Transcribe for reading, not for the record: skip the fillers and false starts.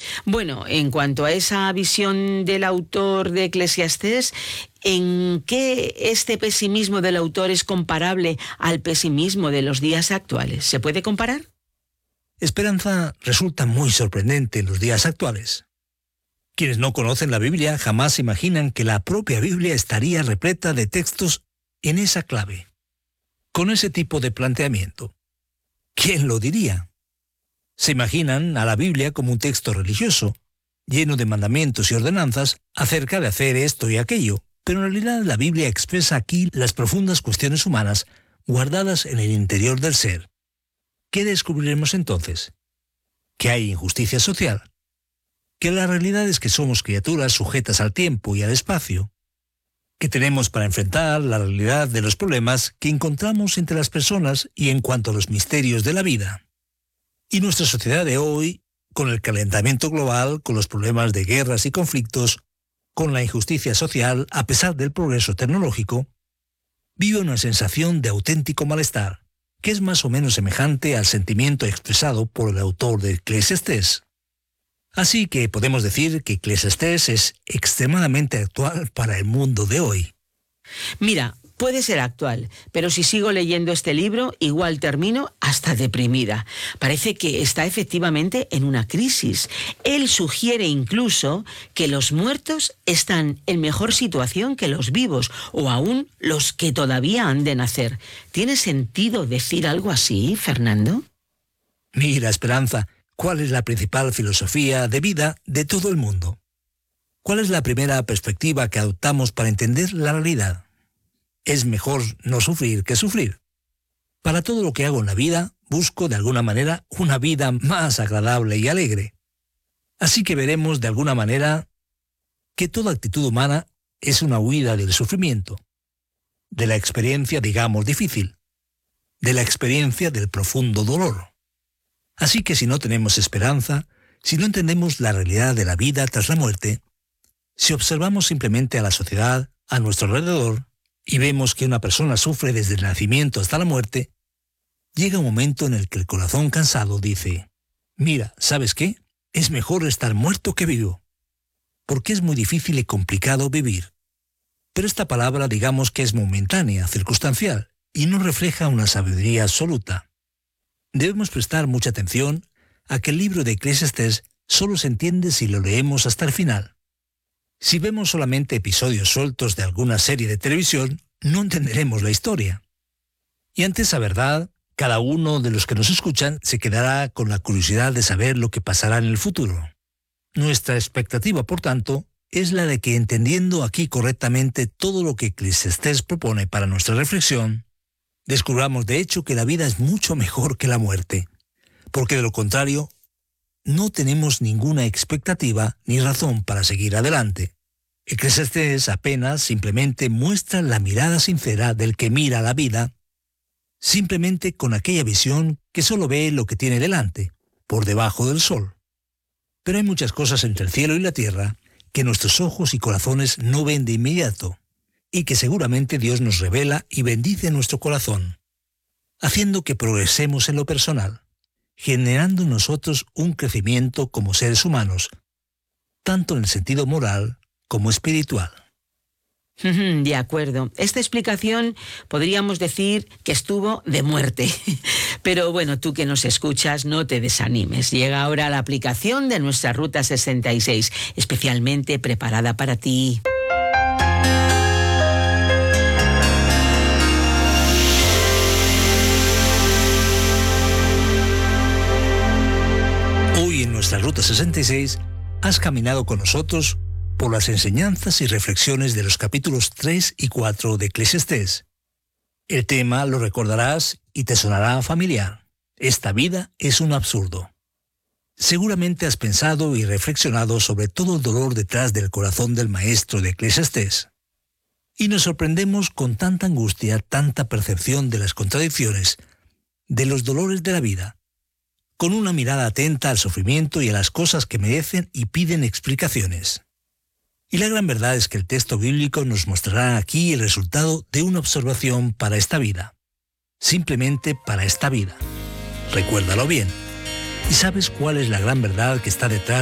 Bueno, en cuanto a esa visión del autor de Eclesiastés, ¿en qué este pesimismo del autor es comparable al pesimismo de los días actuales? ¿Se puede comparar? Esperanza resulta muy sorprendente en los días actuales. Quienes no conocen la Biblia jamás imaginan que la propia Biblia estaría repleta de textos en esa clave, con ese tipo de planteamiento. ¿Quién lo diría? Se imaginan a la Biblia como un texto religioso, lleno de mandamientos y ordenanzas acerca de hacer esto y aquello, pero en realidad la Biblia expresa aquí las profundas cuestiones humanas guardadas en el interior del ser. ¿Qué descubriremos entonces? Que hay injusticia social, que la realidad es que somos criaturas sujetas al tiempo y al espacio, que tenemos para enfrentar la realidad de los problemas que encontramos entre las personas y en cuanto a los misterios de la vida. Y nuestra sociedad de hoy, con el calentamiento global, con los problemas de guerras y conflictos, con la injusticia social, a pesar del progreso tecnológico, vive una sensación de auténtico malestar, que es más o menos semejante al sentimiento expresado por el autor de Eclesiastés. Así que podemos decir que Eclesiastés es extremadamente actual para el mundo de hoy. Mira, puede ser actual, pero si sigo leyendo este libro, igual termino hasta deprimida. Parece que está efectivamente en una crisis. Él sugiere incluso que los muertos están en mejor situación que los vivos, o aún los que todavía han de nacer. ¿Tiene sentido decir algo así, Fernando? Mira, Esperanza, ¿cuál es la principal filosofía de vida de todo el mundo? ¿Cuál es la primera perspectiva que adoptamos para entender la realidad? Es mejor no sufrir que sufrir. Para todo lo que hago en la vida, busco de alguna manera una vida más agradable y alegre. Así que veremos de alguna manera que toda actitud humana es una huida del sufrimiento, de la experiencia, digamos, difícil, de la experiencia del profundo dolor. Así que si no tenemos esperanza, si no entendemos la realidad de la vida tras la muerte, si observamos simplemente a la sociedad a nuestro alrededor, y vemos que una persona sufre desde el nacimiento hasta la muerte, llega un momento en el que el corazón cansado dice, mira, ¿sabes qué? Es mejor estar muerto que vivo, porque es muy difícil y complicado vivir. Pero esta palabra digamos que es momentánea, circunstancial, y no refleja una sabiduría absoluta. Debemos prestar mucha atención a que el libro de Eclesiastés solo se entiende si lo leemos hasta el final. Si vemos solamente episodios sueltos de alguna serie de televisión, no entenderemos la historia. Y ante esa verdad, cada uno de los que nos escuchan se quedará con la curiosidad de saber lo que pasará en el futuro. Nuestra expectativa, por tanto, es la de que entendiendo aquí correctamente todo lo que Eclesiastés propone para nuestra reflexión, descubramos de hecho que la vida es mucho mejor que la muerte, porque de lo contrario, no tenemos ninguna expectativa ni razón para seguir adelante. Eclesiastés apenas simplemente muestra la mirada sincera del que mira la vida, simplemente con aquella visión que solo ve lo que tiene delante, por debajo del sol. Pero hay muchas cosas entre el cielo y la tierra que nuestros ojos y corazones no ven de inmediato, y que seguramente Dios nos revela y bendice nuestro corazón, haciendo que progresemos en lo personal, generando en nosotros un crecimiento como seres humanos, tanto en el sentido moral como espiritual. De acuerdo. Esta explicación podríamos decir que estuvo de muerte. Pero bueno, tú que nos escuchas, no te desanimes. Llega ahora la aplicación de nuestra Ruta 66, especialmente preparada para ti. Hoy en nuestra Ruta 66 has caminado con nosotros por las enseñanzas y reflexiones de los capítulos 3 y 4 de Eclesiastés. El tema lo recordarás y te sonará familiar. Esta vida es un absurdo. Seguramente has pensado y reflexionado sobre todo el dolor detrás del corazón del maestro de Eclesiastés. Y nos sorprendemos con tanta angustia, tanta percepción de las contradicciones, de los dolores de la vida, con una mirada atenta al sufrimiento y a las cosas que merecen y piden explicaciones. Y la gran verdad es que el texto bíblico nos mostrará aquí el resultado de una observación para esta vida. Simplemente para esta vida. Recuérdalo bien. ¿Y sabes cuál es la gran verdad que está detrás